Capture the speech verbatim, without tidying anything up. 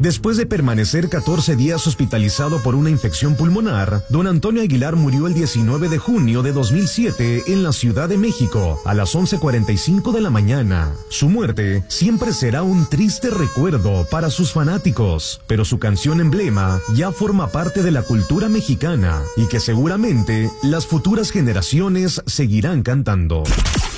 Después de permanecer catorce días hospitalizado por una infección pulmonar, don Antonio Aguilar murió el diecinueve de junio de dos mil siete en la Ciudad de México, a las once cuarenta y cinco de la mañana. Su muerte siempre será un triste recuerdo para sus fanáticos, pero su canción emblema ya forma parte de la cultura mexicana y que seguramente las futuras generaciones seguirán cantando.